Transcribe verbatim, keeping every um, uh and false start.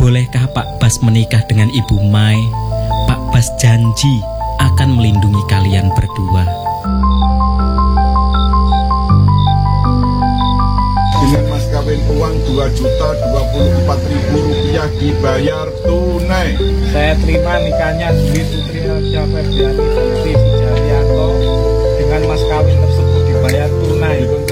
Bolehkah Pak Bas menikah dengan Ibu Mai? Pak Bas janji akan melindungi kalian berdua. Dengan mas kawin uang dua juta dua puluh empat ribu rupiah dibayar tunai. Saya terima nikahnya Dwi Putri Raja Febriani Binti Sujaryanto dengan mas kawin tersebut dibayar tunai.